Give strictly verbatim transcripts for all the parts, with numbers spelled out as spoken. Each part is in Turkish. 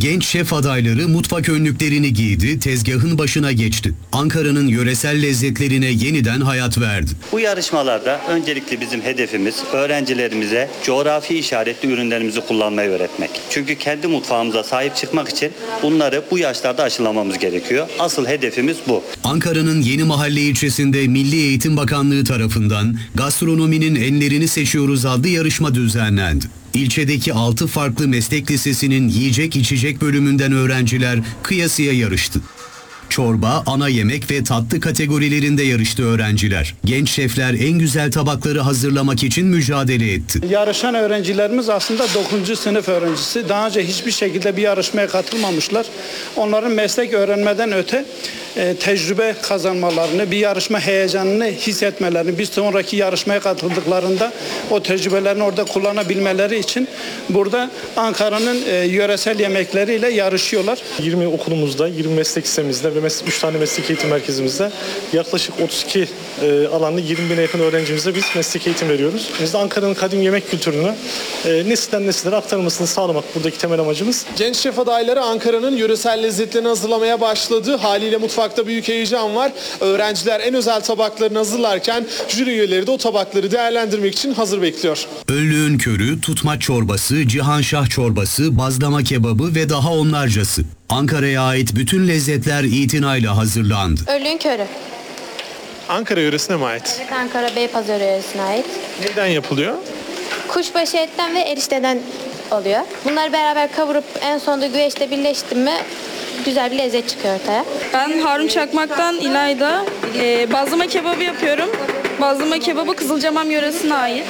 Genç şef adayları mutfak önlüklerini giydi, tezgahın başına geçti. Ankara'nın yöresel lezzetlerine yeniden hayat verdi. Bu yarışmalarda öncelikle bizim hedefimiz öğrencilerimize coğrafi işaretli ürünlerimizi kullanmayı öğretmek. Çünkü kendi mutfağımıza sahip çıkmak için bunları bu yaşlarda aşılamamız gerekiyor. Asıl hedefimiz bu. Ankara'nın Yenimahalle ilçesinde Milli Eğitim Bakanlığı tarafından Gastronominin Enlerini Seçiyoruz adlı yarışma düzenlendi. İlçedeki altı farklı meslek lisesinin yiyecek içecek bölümünden öğrenciler kıyasıya yarıştı. Çorba, ana yemek ve tatlı kategorilerinde yarıştı öğrenciler. Genç şefler en güzel tabakları hazırlamak için mücadele etti. Yarışan öğrencilerimiz aslında dokuzuncu sınıf öğrencisi. Daha önce hiçbir şekilde bir yarışmaya katılmamışlar. Onların meslek öğrenmeden öte e, tecrübe kazanmalarını, bir yarışma heyecanını hissetmelerini, bir sonraki yarışmaya katıldıklarında o tecrübelerini orada kullanabilmeleri için burada Ankara'nın e, yöresel yemekleriyle yarışıyorlar. yirmi okulumuzda, yirmi meslek lisemizde ve üç tane meslek eğitim merkezimizde yaklaşık otuz iki e, alanda yirmi bine yakın öğrencimize biz meslek eğitim veriyoruz. Biz de Ankara'nın kadim yemek kültürünü e, nesilden nesillere aktarılmasını sağlamak buradaki temel amacımız. Genç şef adayları Ankara'nın yöresel lezzetlerini hazırlamaya başladı. Haliyle mutfakta büyük heyecan var. Öğrenciler en özel tabaklarını hazırlarken jüri üyeleri de o tabakları değerlendirmek için hazır bekliyor. Önlüğün körü, tutmaç çorbası, cihanşah çorbası, bazlama kebabı ve daha onlarcası. Ankara'ya ait bütün lezzetler itinayla hazırlandı. Önlüğün körü. Ankara yöresine mi ait? Evet, Ankara Beypazarı yöresine ait. Neden yapılıyor? Kuşbaşı etten ve erişteden oluyor. Bunları beraber kavurup en sonunda güveçte birleşti mi güzel bir lezzet çıkıyor ortaya. Ben Harun Çakmak'tan İlayda. Ee, bazlama kebabı yapıyorum. Bazlama kebabı Kızılcamam yöresine ait.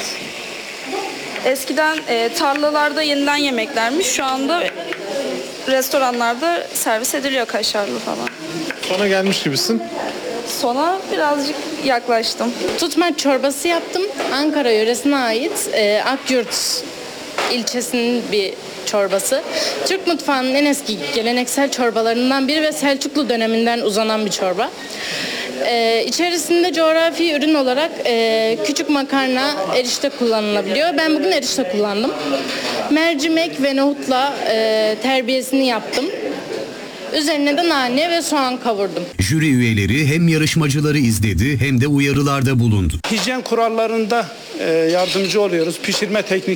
Eskiden e, tarlalarda yenilen yemeklermiş. Şu anda restoranlarda servis ediliyor kaşarlı falan. Sona gelmiş gibisin. Sona birazcık yaklaştım. Tutmaç çorbası yaptım. Ankara yöresine ait e, Akyurt ilçesinin bir çorbası. Türk mutfağının en eski geleneksel çorbalarından biri ve Selçuklu döneminden uzanan bir çorba. Ee, içerisinde coğrafi ürün olarak e, küçük makarna, erişte kullanılabiliyor. Ben bugün erişte kullandım. Mercimek ve nohutla e, terbiyesini yaptım. Üzerine de nane ve soğan kavurdum. Jüri üyeleri hem yarışmacıları izledi hem de uyarılarda bulundu. Hijyen kurallarında e, yardımcı oluyoruz. Pişirme teknik